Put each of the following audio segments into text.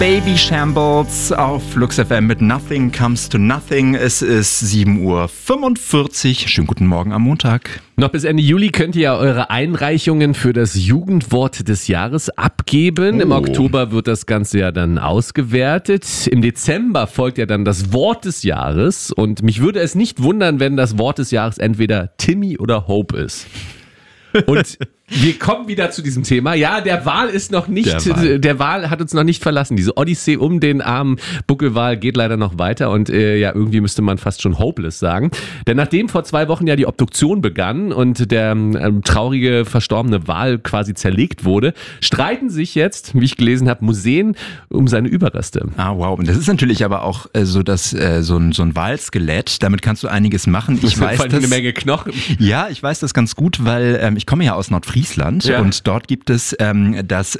Baby Shambles auf Flux FM mit Nothing Comes to Nothing. Es ist 7:45 Uhr. Schönen guten Morgen am Montag. Noch bis Ende Juli könnt ihr ja eure Einreichungen für das Jugendwort des Jahres abgeben. Im Oktober wird das Ganze ja dann ausgewertet. Im Dezember folgt ja dann das Wort des Jahres. Und mich würde es nicht wundern, wenn das Wort des Jahres entweder Timmy oder Hope ist. Und wir kommen wieder zu diesem Thema. Ja, der Wal ist noch nicht, der Wal hat uns noch nicht verlassen. Diese Odyssee um den armen Buckelwal geht leider noch weiter und ja, irgendwie müsste man fast schon hopeless sagen. Denn nachdem vor 2 Wochen ja die Obduktion begann und der traurige, verstorbene Wal quasi zerlegt wurde, streiten sich jetzt, wie ich gelesen habe, Museen um seine Überreste. Ah, wow. Und das ist natürlich aber auch so ein Walskelett. Damit kannst du einiges machen. Ich weiß vor allem eine Menge Knochen. Ja, ich weiß das ganz gut, weil ich komme ja aus Nordfriesland und dort gibt es das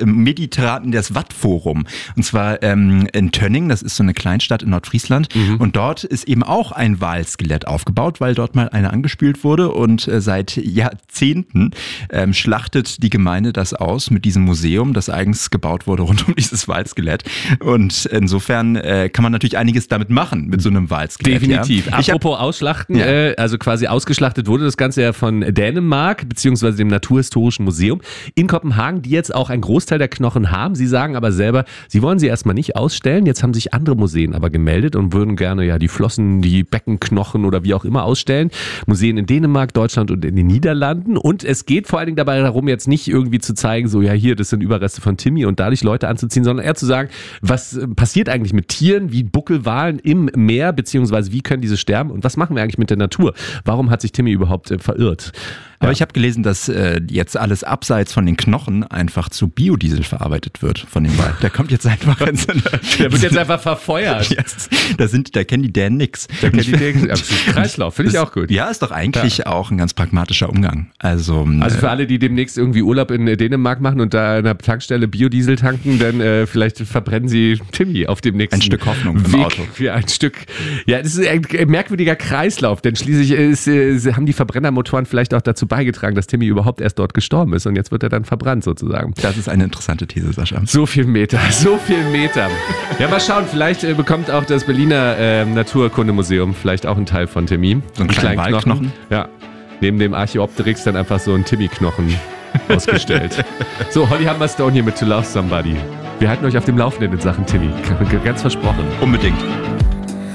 das Wattforum. Und zwar in Tönning, das ist so eine Kleinstadt in Nordfriesland. Und dort ist eben auch ein Walskelett aufgebaut, weil dort mal einer angespült wurde. Und seit Jahrzehnten schlachtet die Gemeinde das aus mit diesem Museum, das eigens gebaut wurde rund um dieses Walskelett. Und insofern kann man natürlich einiges damit machen, mit so einem Walskelett. Definitiv. Ja. Apropos Ausschlachten, also quasi ausgeschlachtet wurde das Ganze ja von Dänemark, beziehungsweise dem Naturhistorischen Museum in Kopenhagen, die jetzt auch einen Großteil der Knochen haben. Sie sagen aber selber, sie wollen sie erstmal nicht ausstellen. Jetzt haben sich andere Museen aber gemeldet und würden gerne ja die Flossen, die Beckenknochen oder wie auch immer ausstellen. Museen in Dänemark, Deutschland und in den Niederlanden. Und es geht vor allen Dingen dabei darum, jetzt nicht irgendwie zu zeigen, so ja hier, das sind Überreste von Timmy und dadurch Leute anzuziehen, sondern eher zu sagen, was passiert eigentlich mit Tieren wie Buckelwalen im Meer, beziehungsweise wie können diese sterben und was machen wir eigentlich mit der Natur? Warum hat sich Timmy überhaupt verirrt? Aber ich habe gelesen, dass jetzt alles abseits von den Knochen einfach zu Biodiesel verarbeitet wird von dem Wal. Der kommt jetzt einfach in so eine... Der wird jetzt einfach verfeuert. Yes. Da kennen die Dänen nix. Da kennen die Dänen nix. Kreislauf, finde ich auch gut. Ja, ist doch eigentlich auch ein ganz pragmatischer Umgang. Also für alle, die demnächst irgendwie Urlaub in Dänemark machen und da an der Tankstelle Biodiesel tanken, dann vielleicht verbrennen sie Timmy auf dem nächsten ein Stück Hoffnung im Weg. Auto. Ja, ein Stück. Ja, das ist ein merkwürdiger Kreislauf, denn schließlich haben die Verbrennermotoren vielleicht auch dazu beigetragen, dass Timmy überhaupt erst dort gestorben ist und jetzt wird er dann verbrannt sozusagen. Das ist eine interessante These, Sascha. So viel Meter. Ja, mal schauen, vielleicht bekommt auch das Berliner Naturkundemuseum vielleicht auch einen Teil von Timmy. So einen kleinen Walknochen. Ja, neben dem Archäopteryx dann einfach so ein Timmy-Knochen ausgestellt. So, Holly Humberstone hier mit To Love Somebody. Wir halten euch auf dem Laufenden in Sachen Timmy. Ganz versprochen. Unbedingt.